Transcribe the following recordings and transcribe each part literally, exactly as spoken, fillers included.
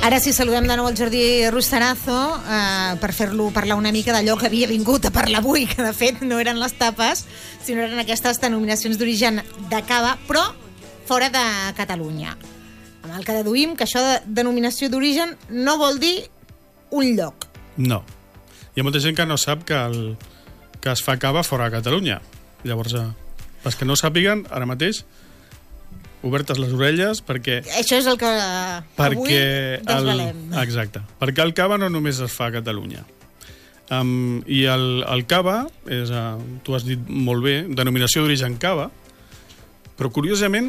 Ara sí, saludem de nou el Jordi Rustanazo eh, per fer-lo parlar una mica d'allò que havia vingut a parlar avui, que de fet no eren les tapes, sinó eren aquestes denominacions d'origen de cava, però fora de Catalunya. Amb el que deduïm que això de denominació d'origen no vol dir un lloc. No. Hi ha molta gent que no sap que, el, que es fa cava fora de Catalunya. Llavors, eh, els que no sàpiguen, ara mateix, obertes les orelles, perquè... Això és el que avui desvelem. El, exacte. Perquè el cava no només es fa a Catalunya. Um, I el, el cava, és, uh, tu has dit molt bé, denominació d'origen cava, però curiosament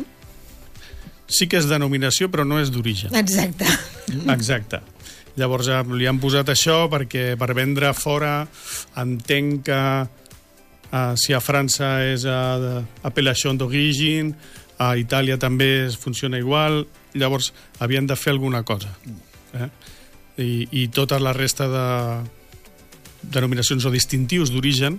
sí que és denominació, però no és d'origen. Exacte. Exacte. Llavors uh, li han posat això perquè per vendre fora entenc que uh, si a França és uh, apel·lació d'origen, a Itàlia també funciona igual, llavors havien de fer alguna cosa. Eh? I, I tota la resta de denominacions o distintius d'origen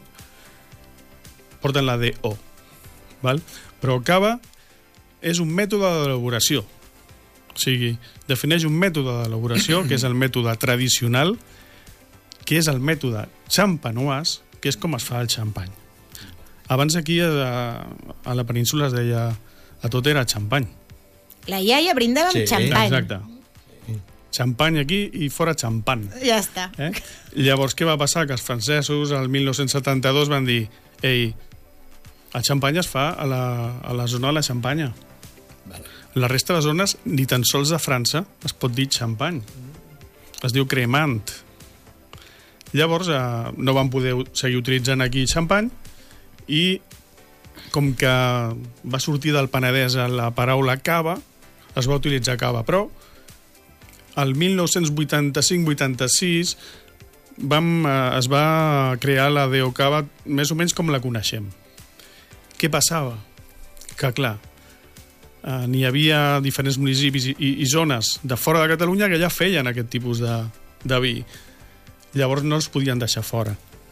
porten la D O. Val? Però cava és un mètode d'elaboració. O sigui, defineix un mètode d'elaboració, que és el mètode tradicional, que és el mètode champenois, que és com es fa el xampany. Abans aquí a, a la península es deia a tot era xampany. La iaia brindava amb sí. xampany. Exacte. Xampany aquí i fora xampan. Ja està. Eh? Llavors, què va passar? Que els francesos, el mil nou-cents setanta-dos, van dir ei, el xampany es fa a la, a la zona de la Xampanya. Vale. La resta de zones, ni tan sols de França, es pot dir xampany. Es diu cremant. Llavors, eh, no van poder seguir utilitzant aquí xampany i com que va sortir del Penedès la paraula cava, es va utilitzar cava, però el mil nou-cents vuitanta-cinc vuitanta-sis vam, es va crear la D O cava més o menys com la coneixem. Què passava? Que, clar, eh, n'hi havia diferents municipis i, i zones de fora de Catalunya que ja feien aquest tipus de, de vi. Llavors no els podien deixar fora.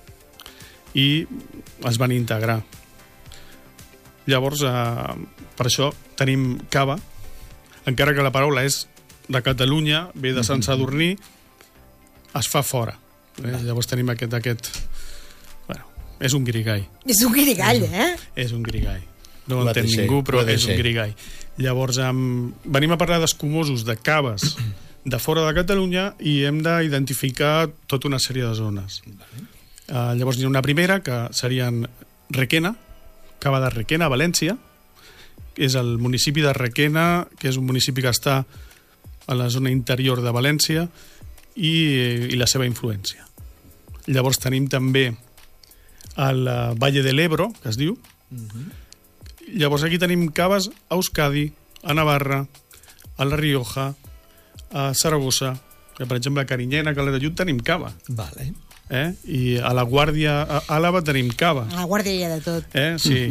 I es van integrar. Llavors, eh, per això tenim cava, encara que la paraula és de Catalunya, ve de Sant Sadurní, es fa fora. Eh? Llavors tenim aquest... aquest... Bueno, és un guirigall. És un guirigall, eh? És un guirigall. No ho entén ningú, però és un guirigall. Llavors, eh, venim a parlar d'escumosos, de caves de fora de Catalunya i hem d'identificar tota una sèrie de zones. Eh, llavors hi ha una primera, que serien Requena, cava de Requena, a València, que és el municipi de Requena, que és un municipi que està a la zona interior de València i, i la seva influència. Llavors tenim també el Valle de l'Ebro, que es diu. Uh-huh. Llavors aquí tenim caves a Euskadi, a Navarra, a La Rioja, a Saragossa, que per exemple a Carinyena, a Calella de Llut, tenim cava. Vale. Eh? I a la Guàrdia, a Àlava, tenim cava. A la Guàrdia hi ha de tot. Eh? Sí.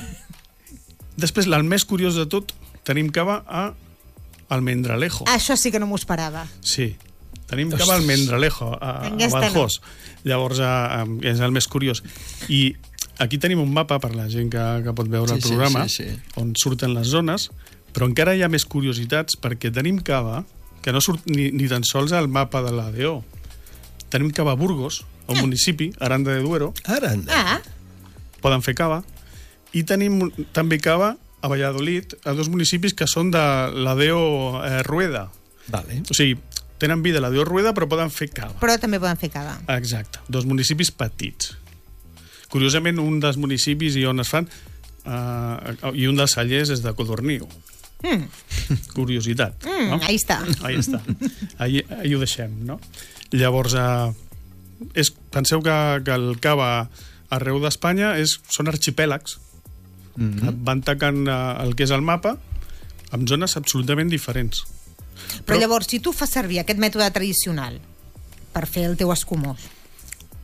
Després, el més curiós de tot, tenim cava a Almendralejo. Això sí que no m'ho esperava. Sí. Tenim cava a Almendralejo, a, a Badajoz. Llavors, a, a, és el més curiós. I aquí tenim un mapa per la gent que, que pot veure sí, el programa, sí, sí, sí. on surten les zones, però encara hi ha més curiositats, perquè tenim cava que no surt ni, ni tan sols al mapa de la D O. Tenim cava a Burgos, a un ah. municipi, Aranda de Duero. Aranda. Ah. Poden fer cava. I tenim també cava a Valladolid, a dos municipis que són de la D O eh, Rueda. Vale. O sigui, tenen vi de la D O Rueda, però poden fer cava. Però també poden fer cava. Exacte. Dos municipis petits. Curiosament, un dels municipis i on es fan, eh, i un dels cellers és de Codorniu. Mm. Curiositat. Mm, no? Ahí està. Ahí està. Ahí, ahí ho deixem, no? Llavors, eh, és, penseu que, que el cava arreu d'Espanya és, són arxipèlags. Mm-hmm. Que van tacant eh, el que és el mapa amb zones absolutament diferents. Però, Però llavors, si tu fas servir aquest mètode tradicional per fer el teu escumós,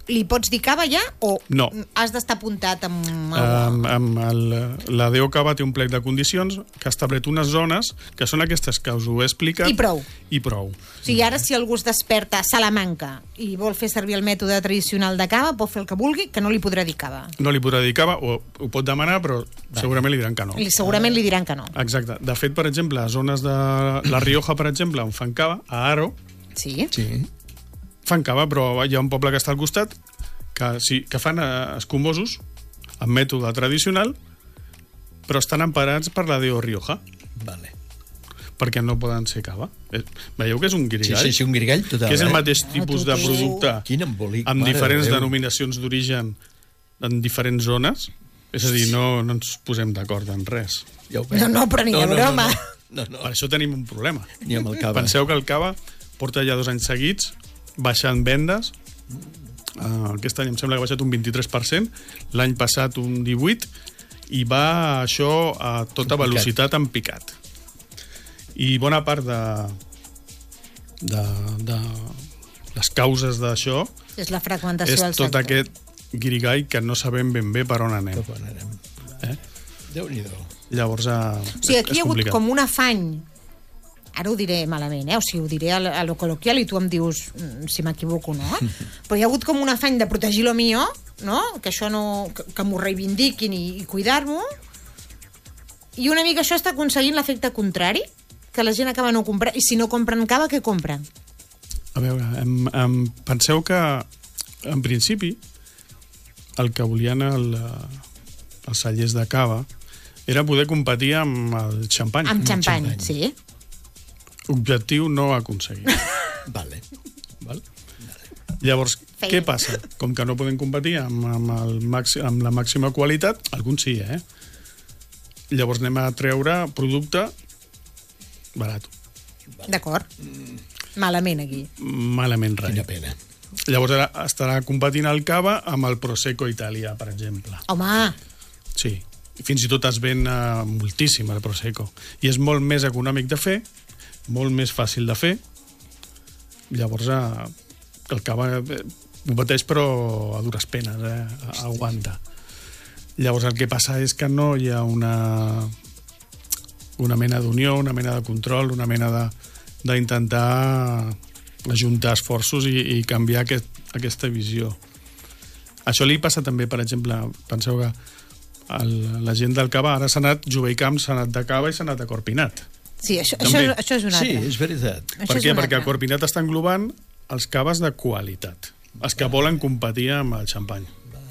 li pots dir cava ja o no. has d'estar apuntat amb... Um, amb el, la D O Cava té un plec de condicions que ha establert unes zones que són aquestes que us ho he explicat. I prou. I prou. O sigui, ara si algú es desperta a Salamanca i vol fer servir el mètode tradicional de cava, pot fer el que vulgui, que no li podrà dir cava. No li podrà dir cava, o ho pot demanar, però Va. segurament li diran que no. I segurament li diran que no. Exacte. De fet, per exemple, a zones de La Rioja, per exemple, on fan cava, a Haro, sí. Sí. fan cava, però hi ha un poble que està al costat que, sí, que fan eh, escumosos amb mètode tradicional, però estan emparats per la D O Rioja. Vale. Perquè no poden ser cava. Eh, veieu que és un guirigall? Sí, sí, sí, un guirigall total. Que és el eh? mateix tipus de producte Quin embolic, amb mare diferents de Déu. denominacions d'origen en diferents zones. És a dir, no, no ens posem d'acord en res. Ja No, no, però ni de broma. No, no, no, Per això tenim un problema. Ni amb el cava. Penseu que el cava porta ja dos anys seguits baixant vendes. Uh, aquest any em sembla que ha baixat un vint-i-tres per cent, l'any passat un divuit, i va això a tota velocitat en picat. I bona part de, de, de les causes d'això És la fragmentació és del tot sector. aquest guirigall que no sabem ben bé per on anem. Cap on anem. Eh? Déu-n'hi-do. Llavors, uh, O sigui, aquí és hi ha hagut complicat. com un afany, ara ho diré malament, eh? O sigui, ho diré a, a lo col·loquial i tu em dius mm, si m'equivoco o no, eh? Però hi ha hagut com un afany de protegir lo mío, no? Que això no... que, que m'ho reivindiquin i, i cuidar-m'ho, i una mica això està aconseguint l'efecte contrari, que la gent acaba no comprant, i si no compren cava, què compren? A veure, em, em, penseu que en principi el que volien el, els cellers de cava era poder competir amb el xampany. Amb xampany, xampany. sí. Objectiu no aconseguit. Vale. Val? Llavors, Feia. què passa? Com que no poden competir amb, amb, el màxim, amb la màxima qualitat, alguns sí, eh? Llavors anem a treure producte barat. D'acord. Malament, aquí. Malament res. Quina pena. Llavors ara estarà competint el cava amb el Prosecco italià, per exemple. Home, Sí, fins i tot es ven uh, moltíssim el Prosecco. I és molt més econòmic de fer, molt més fàcil de fer. Llavors uh, el cava eh, ho pateix però a dures penes, eh? Aguanta. Llavors el que passa és que no hi ha una una mena d'unió, una mena de control, una mena de d'intentar ajuntar esforços i, i canviar aquest, aquesta visió. Això li passa també, per exemple, penseu que el, la gent del cava ara s'ha anat, Jovell Camps s'ha anat de cava i s'ha anat a Corpinat. sí, això, També. això, això és un Sí, altre. és veritat. Això Per és què? un Perquè altre. a Corpinat està englobant els caves de qualitat, els que volen competir amb el xampany.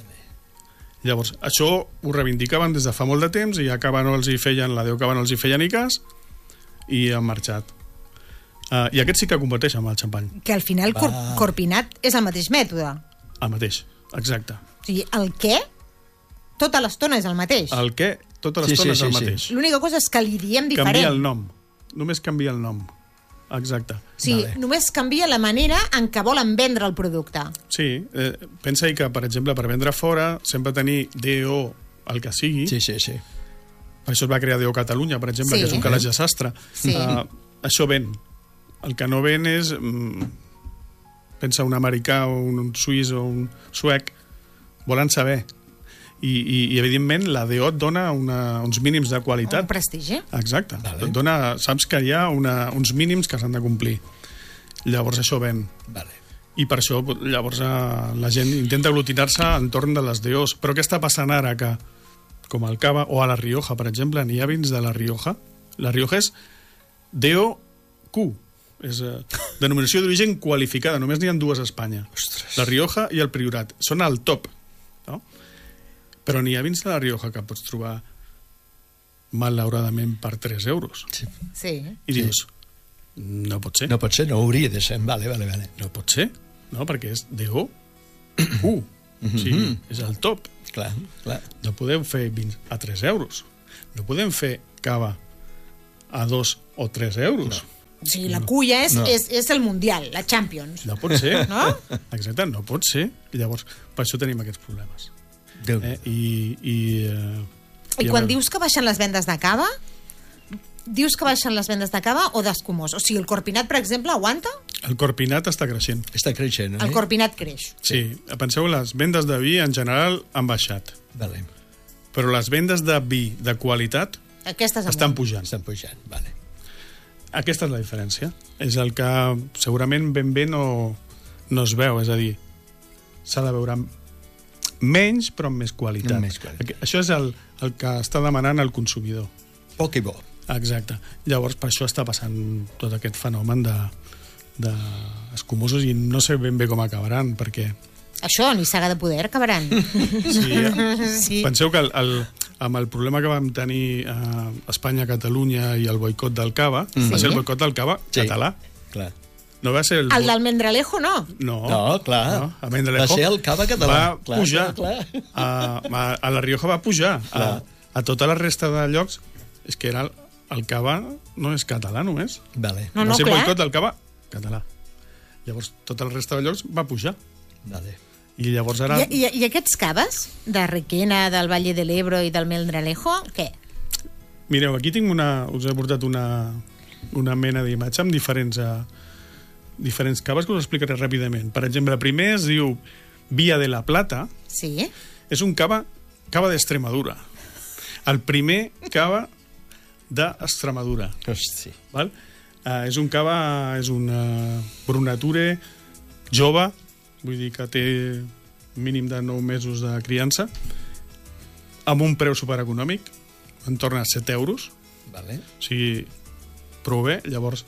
Llavors, això ho reivindicaven des de fa molt de temps i a Cava no els hi feien, la D O Cava no els hi feia ni cas i han marxat. Uh, I aquests sí que competeixen amb el xampany. Que al final cor Corpinat és el mateix mètode. El mateix, exacte. O sigui, el què, tota l'estona és el mateix. El què, tota Sí, l'estona sí, és el sí, sí. mateix. L'única cosa és que li diem diferent. Canvia el nom. Només canvia el nom. Exacte. O sigui, Vale. només canvia la manera en què volen vendre el producte. Sí, eh, pensa que, per exemple, per vendre fora, sempre tenir D O el que sigui. Sí, sí, sí. Per això es va crear D O Catalunya, per exemple, Sí. que és un calaix de sastre. Sí. Uh, això ven. El que no ven és... Mm, pensa un americà o un suís o un suec, volen saber. I, i, i evidentment, la D O et dona una, uns mínims de qualitat. Un prestigi. Exacte. Vale. Et dona, saps que hi ha una, uns mínims que s'han de complir. Llavors això ven. Vale. I per això llavors eh, la gent intenta aglutinar-se entorn de les D Os. Però què està passant ara? Que, com al Cava o a la Rioja, per exemple, n'hi ha vins de la Rioja. La Rioja és D O Q. És eh, denominació d'origen qualificada. Només n'hi ha dues a Espanya. Ostres. La Rioja i el Priorat. Són al top. No? Però n'hi ha vins de la Rioja que pots trobar malauradament per tres euros. Sí. Sí. I dius, no pot ser. No pot ser, no hauria de ser. Vale, vale, vale. No pot ser, no? Perquè és D O U. O sigui, és el top. Clar, clar. No podem fer vins a tres euros. No podem fer cava a dos o tres euros. O sigui, la culla és, No. és, és el Mundial, la Champions. No, no pot ser. No? Exacte, no pot ser. I llavors, per això tenim aquests problemes. Déu. Eh? I, i, eh, I a quan veure, dius que baixen les vendes de cava, dius que baixen les vendes de cava o d'escumós? O sigui, el Corpinat, per exemple, aguanta? El corpinat està creixent. Està creixent, eh? El corpinat creix. Sí, penseu, les vendes de vi en general han baixat, Vale. però les vendes de vi de qualitat Aquestes estan amunt. pujant. Estan pujant, vale. Aquesta és la diferència. És el que segurament ben bé no, no es veu, és a dir, s'ha de veure menys però amb més qualitat. Amb més qualitat. Això és el, el que està demanant el consumidor. Poc i bo. Exacte. Llavors, per això està passant tot aquest fenomen de, de escumosos i no sé ben bé com acabaran, perquè... Això, ni saga de poder, acabaran. Sí, Sí. penseu que el, el, amb el problema que vam tenir a Espanya, Catalunya i el boicot del cava, Sí. va ser el boicot del cava Sí. català. Clar. No va ser el... El del Mendralejo, no. No, No, clar. No, a Mendralejo Va ser el cava català. va Clar, pujar. clar, clar. A, a, a la Rioja va pujar. A, Clar. a tota la resta de llocs, és que era el, el cava no és català només. Vale, No, va ser el clar. boicot del cava català. Llavors, tota la resta de llocs va pujar. vale. I llavors ara... I, i, I aquests caves de Requena, del Valle de l'Ebro i del Mendralejo, què? Mireu, aquí tinc una... Us he portat una, una mena d'imatge amb diferents, uh, diferents caves que us explicaré ràpidament. Per exemple, el primer es diu Via de la Plata. Sí? És un cava, cava d'Extremadura. El primer cava d'Extremadura. Hosti. Val? Uh, és un cava, és una brunature jove, vull dir que té mínim de nou mesos de criança, amb un preu supereconòmic, entorn a set euros, Vale. o sigui, prou bé, llavors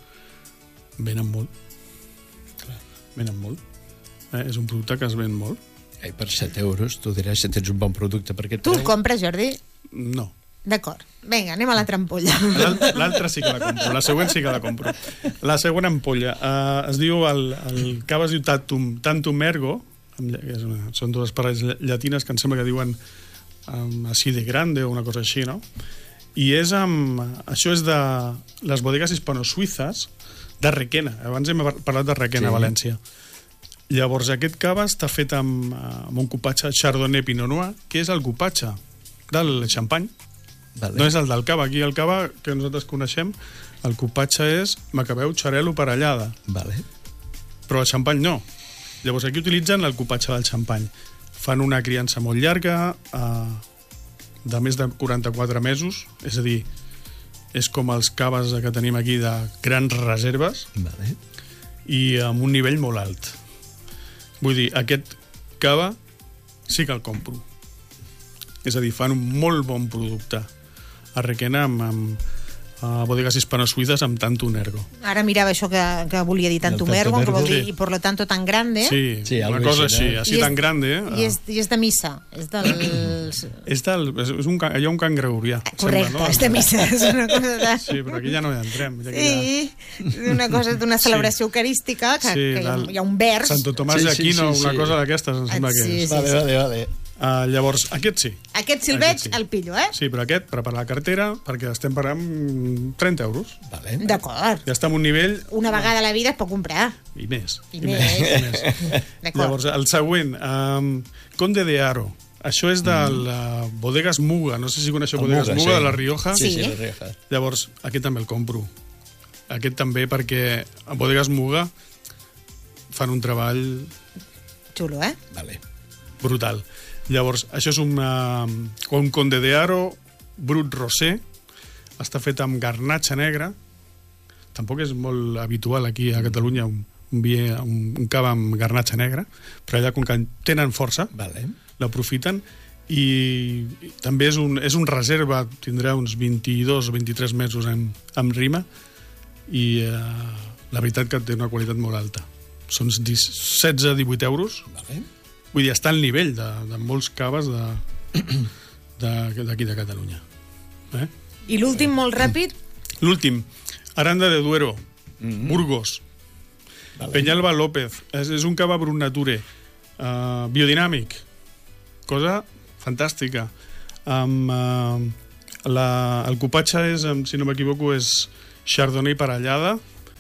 venen molt. Clar, venen molt. Eh? És un producte que es ven molt. I per set euros tu diràs si tens un bon producte per aquest Tu el preu. compres, Jordi? No. D'acord. Vinga, anem a la trampolla. L'al- L'altra sí que la compro, la següent sí que la compro. La següent ampolla, uh, es diu, el, el cava es diu Tantum, Tantum Ergo, amb lla- que és una, són dues paraules lla- llatines que em sembla que diuen um, así de grande o una cosa així, no? I és amb... Això és de les bodegues hispano-suïsses de Requena. Abans hem par- parlat de Requena, Sí. a València. Llavors, aquest cava està fet amb, amb un cupatge Chardonnay Pinot Noir, que és el cupatge del xampany. Vale. No és el del cava. Aquí el cava que nosaltres coneixem, el cupatge és Macabeu Xarel·lo Parellada, Vale. però el xampany no. Llavors aquí utilitzen el cupatge del xampany. Fan una criança molt llarga, eh, de més de quaranta-quatre mesos, és a dir, és com els caves que tenim aquí de grans reserves Vale. i amb un nivell molt alt. Vull dir, aquest cava sí que el compro. És a dir, fan un molt bon producte. A Requena amb, amb a bodegas hispano-suïsses amb Tantum Ergo. Ara mirava això que, que volia dir Tantum El Ergo, Tantum que vol Ergo, dir, sí. i por lo tanto tan grande. Sí, Sí, una algo cosa així, així, no? així I és- tan grande. I és, I és de missa. És dels... És del, és és un, ca- hi ha un can gregorià. Correcte, sembla, no? és de missa. És una cosa de... Sí, però aquí ja no hi entrem. Ja que Sí, una cosa d'una celebració eucarística, que, Sí, que hi ha, del- hi ha un vers. Santo Tomàs Sí, de sí, Aquino, sí, una sí. cosa d'aquestes, em sembla que Sí, és. sí. Vale, vale, vale. Uh, llavors, aquest sí. Aquest, si el Aquest veig, sí. el pillo, eh? Sí, però aquest, per per la cartera, perquè estem pagant trenta euros. Vale. D'acord. Ja està en un nivell... Una vegada a la vida es pot comprar. I més. I més. I més. D'acord. Llavors, el següent, um, Conde de Aro. Això és de la Bodegas Muga. No sé si coneixeu El Bodegas Muga, Muga, sí. de la Rioja. Sí, sí, Sí. la Rioja. Llavors, aquest també el compro. Aquest també perquè a Bodegas Muga fan un treball Xulo, eh? Vale. brutal. Llavors, això és una, un Conde de Aro brut rosé, està fet amb garnatxa negra, tampoc és molt habitual aquí a Catalunya un, un, vi, un, un cava amb garnatxa negra, però allà com que tenen força, Vale. l'aprofiten i, i també és un, és un reserva, tindrà uns vint-i-dos o vint-i-tres mesos en, en rima i eh, la veritat que té una qualitat molt alta. Són setze a divuit euros. Vale. Vull dir, està al nivell de, de molts caves de, de, d'aquí de Catalunya. Eh? I l'últim, molt ràpid, L'últim, Aranda de Duero, mm-hmm. Burgos, Vale. Peñalba López. És, és un cava brut nature, uh, biodinàmic, cosa fantàstica. Amb, uh, la, el cupatge és, um, si no m'equivoco, és Chardonnay Parellada.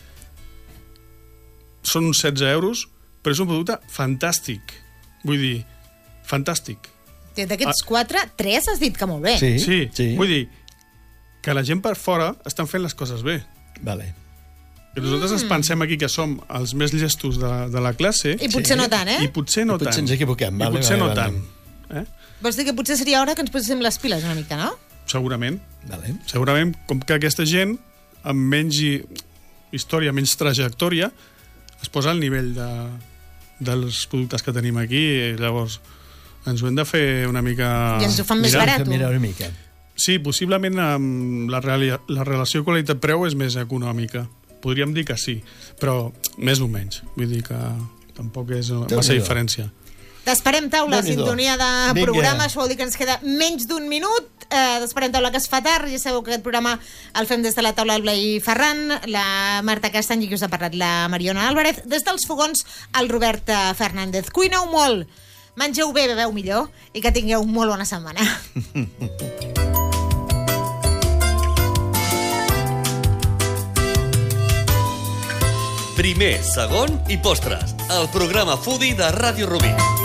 Són uns setze euros, però és un producte fantàstic. Vull dir, fantàstic. d'aquests quatre, tres has dit que molt bé. Sí. Sí, sí. vull dir que la gent per fora estan fent les coses bé. Vale. Que nosaltres mm. ens pensem aquí que som els més llestos de, de la classe. I potser sí. no tant, eh? I potser no I potser tant. ens equivoquem. Vale, I potser vale, no vale. tant. Eh? Vols dir que potser seria hora que ens poséssim les piles una mica, no? Segurament. Vale. Segurament, com que aquesta gent, amb menys hi- història, menys trajectòria, es posa al nivell de, dels productes que tenim aquí, i llavors ens ho hem de fer una mica... I ens ho fan més mirar. barat. Mira una mica. Sí, possiblement um, la, reali- la relació qualitat-preu és més econòmica. Podríem dir que sí, però més o menys. Vull dir que tampoc és massa Déu-n'hi-do. diferència. Desperem taula, Déu-n'hi-do. sintonia de Vinga. programa. Això vol dir que ens queda menys d'un minut. Eh, Desperem taula, que es fa tard. Ja sabeu que aquest programa el fem des de la taula el Blai Ferran, la Marta Castany, i que us ha parlat la Mariona Álvarez. Des dels fogons, el Robert eh, Fernández. Cuineu molt, mengeu bé, beveu millor i que tingueu molt bona setmana. Primer, segon i postres. El programa Foodie de Ràdio Rubí.